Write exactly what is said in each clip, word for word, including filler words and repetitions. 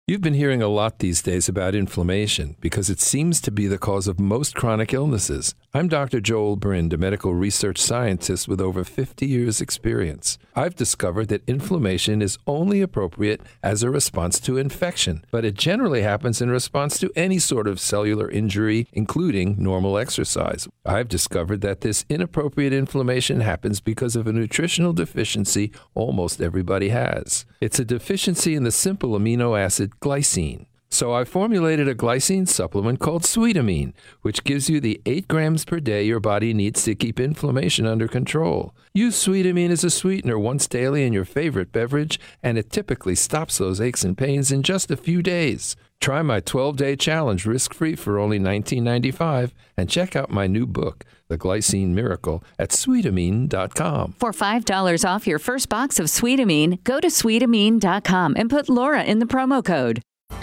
You've been hearing a lot these days about inflammation because it seems to be the cause of most chronic illnesses. I'm Doctor Joel Brind, a medical research scientist with over fifty years' experience. I've discovered that inflammation is only appropriate as a response to infection, but it generally happens in response to any sort of cellular injury, including normal exercise. I've discovered that this inappropriate inflammation happens because of a nutritional deficiency almost everybody has. It's a deficiency in the simple amino acid glycine. So I formulated a glycine supplement called Sweetamine, which gives you the eight grams per day your body needs to keep inflammation under control. Use Sweetamine as a sweetener once daily in your favorite beverage, and it typically stops those aches and pains in just a few days. Try my twelve-day challenge risk-free for only nineteen ninety-five dollars and check out my new book, The Glycine Miracle, at Sweetamine dot com. For five dollars off your first box of Sweetamine, go to Sweetamine dot com and put Laura in the promo code.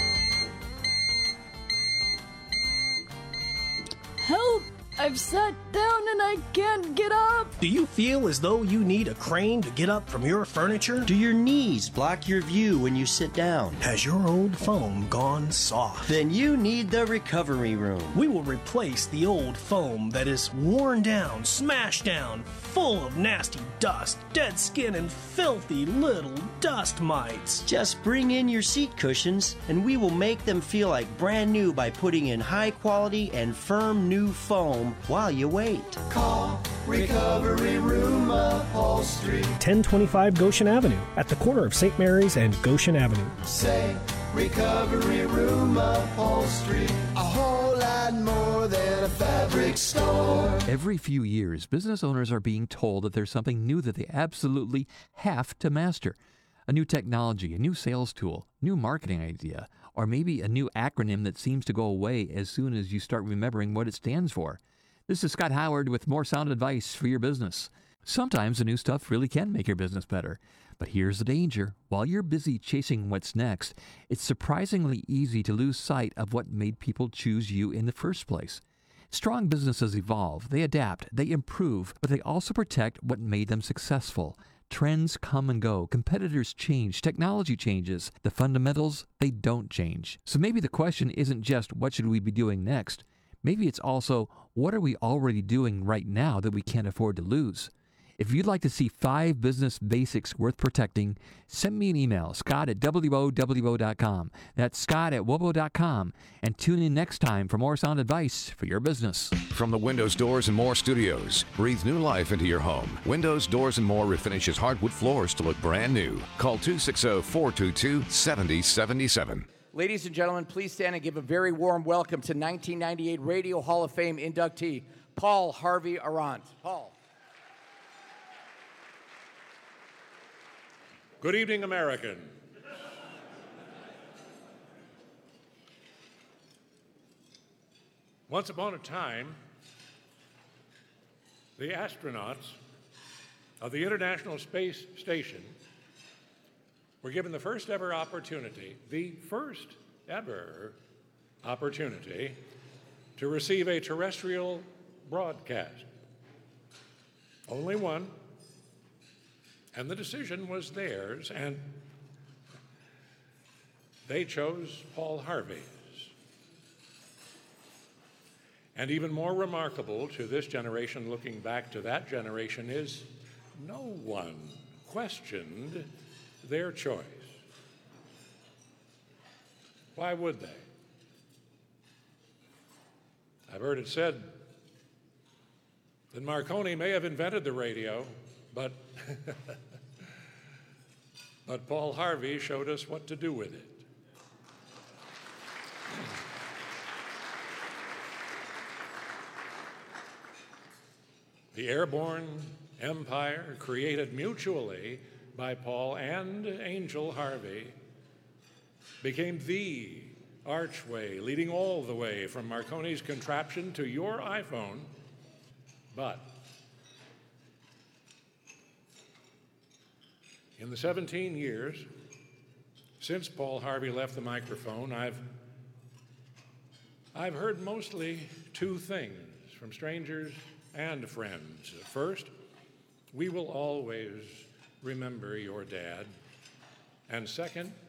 Help! I've sat down and I can't get up. Do you feel as though you need a crane to get up from your furniture? Do your knees block your view when you sit down? Has your old foam gone soft? Then you need the recovery room. We will replace the old foam that is worn down, smashed down, full of nasty dust, dead skin, and filthy little dust mites. Just bring in your seat cushions and we will make them feel like brand new by putting in high quality and firm new foam while you wait. Call Recovery Room Upholstery. ten twenty-five Goshen Avenue at the corner of Saint Mary's and Goshen Avenue. Say Recovery Room Upholstery. A whole lot more than a fabric store. Every few years, business owners are being told that there's something new that they absolutely have to master. A new technology, a new sales tool, new marketing idea, or maybe a new acronym that seems to go away as soon as you start remembering what it stands for. This is Scott Howard with more sound advice for your business. Sometimes the new stuff really can make your business better. But here's the danger. While you're busy chasing what's next, it's surprisingly easy to lose sight of what made people choose you in the first place. Strong businesses evolve, they adapt, they improve, but they also protect what made them successful. Trends come and go, competitors change, technology changes. The fundamentals, they don't change. So maybe the question isn't just what should we be doing next? Maybe it's also, what are we already doing right now that we can't afford to lose? If you'd like to see five business basics worth protecting, send me an email, scott at w o w o dot com. That's scott at w o dot com. And tune in next time for more sound advice for your business. From the Windows, Doors, and More studios, breathe new life into your home. Windows, Doors, and More refinishes hardwood floors to look brand new. Call two six zero, four two two, seven zero seven seven. Ladies and gentlemen, please stand and give a very warm welcome to nineteen ninety-eight Radio Hall of Fame inductee, Paul Harvey Arant. Paul. Good evening, American. Once upon a time, the astronauts of the International Space Station were given the first ever opportunity, the first ever opportunity to receive a terrestrial broadcast. Only one. And the decision was theirs, and they chose Paul Harvey's. And even more remarkable to this generation, looking back to that generation, is no one questioned their choice. Why would they? I've heard it said that Marconi may have invented the radio, but but Paul Harvey showed us what to do with it. The airborne empire, created mutually by Paul and Angel Harvey, became the archway leading all the way from Marconi's contraption to your iPhone. But in the seventeen years since Paul Harvey left the microphone, I've, I've heard mostly two things from strangers and friends. First, we will always remember your dad. And second,